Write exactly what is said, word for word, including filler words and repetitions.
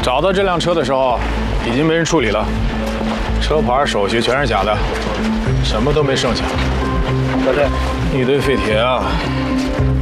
找到这辆车的时候，已经没人处理了，车牌、手续全是假的，什么都没剩下。 老师， 一堆废铁啊！